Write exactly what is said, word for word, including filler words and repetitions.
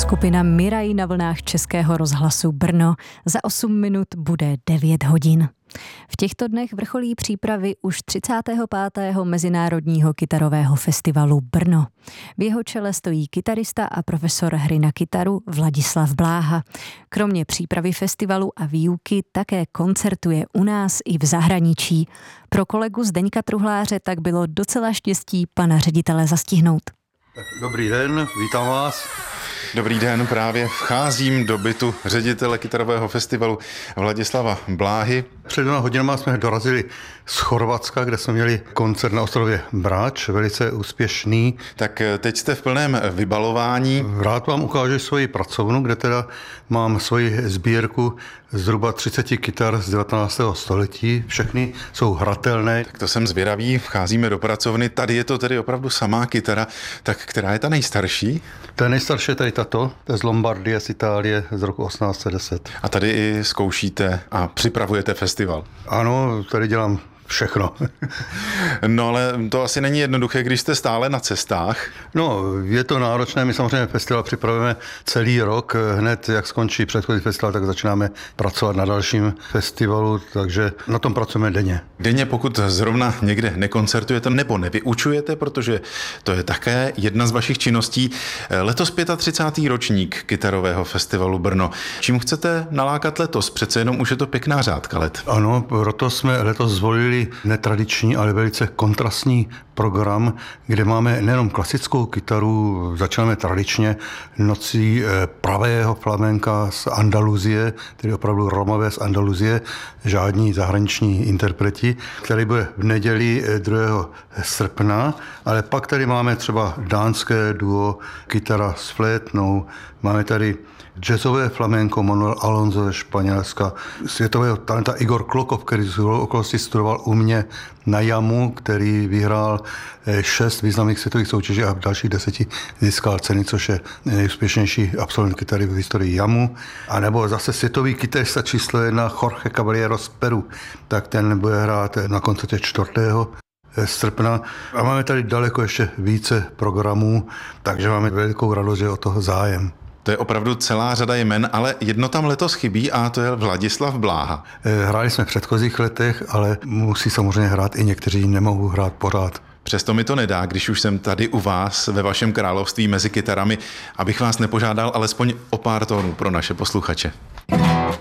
Skupina Miraj na vlnách Českého rozhlasu Brno. Za osm minut bude devět hodin. V těchto dnech vrcholí přípravy už třicátého pátého Mezinárodního kytarového festivalu Brno. V jeho čele stojí kytarista a profesor hry na kytaru Vladislav Bláha. Kromě přípravy festivalu a výuky také koncertuje u nás i v zahraničí. Pro kolegu Zdeňka Truhláře tak bylo docela štěstí pana ředitele zastihnout. Dobrý den, vítám vás. Dobrý den, právě vcházím do bytu ředitele kytarového festivalu Vladislava Bláhy. Před dvěma hodinama jsme dorazili z Chorvatska, kde jsme měli koncert na ostrově Brač, velice úspěšný. Tak teď jste v plném vybalování. Rád vám ukážu svoji pracovnu, kde teda mám svoji sbírku zhruba třicet kytar z devatenáctého století. Všechny jsou hratelné. Tak to jsem zvědavý, vcházíme do pracovny. Tady je to tedy opravdu samá kytara. Tak která je ta nejstarší? Ta nejstarší je tady tato, to je z Lombardie, z Itálie, z roku osmnáct set deset. A tady i zkoušíte a připravujete festival? Ano, tady dělám všechno. No ale to asi není jednoduché, když jste stále na cestách. No, je to náročné, my samozřejmě festival připravujeme celý rok, hned jak skončí předchozí festival, tak začínáme pracovat na dalším festivalu, takže na tom pracujeme denně. Denně, pokud zrovna někde nekoncertujete nebo nevyučujete, protože to je také jedna z vašich činností. Letos třicátý pátý ročník kytarového festivalu Brno. Čím chcete nalákat letos? Přece jenom už je to pěkná řádka let. Ano, proto jsme letos zvolili netradiční, ale velice kontrastní program, kde máme nejenom klasickou kytaru, začínáme tradičně nocí pravého flamenka z Andaluzie, tedy opravdu Romové z Andaluzie, žádní zahraniční interpreti, který bude v neděli druhého srpna, ale pak tady máme třeba dánské duo kytara s flétnou, máme tady jazzové flamenko Manuel Alonso ze Španělska, světového talenta Igor Klokov, který z okolností studoval u mě na jamu, který vyhrál šest významných světových soutěží a v dalších deseti získal ceny, což je nejúspěšnější absolvent kytary v historii jamu. A nebo zase světový kytarista číslo jedna Jorge Caballero z Peru, tak ten bude hrát na koncertě čtvrtého srpna. A máme tady daleko ještě více programů, takže máme velikou radost, že o toho zájem. To je opravdu celá řada jmen, ale jedno tam letos chybí a to je Vladislav Bláha. Hráli jsme v předchozích letech, ale musí samozřejmě hrát i někteří, nemohou hrát pořád. Přesto mi to nedá, když už jsem tady u vás ve vašem království mezi kytarami, abych vás nepožádal alespoň o pár tónů pro naše posluchače.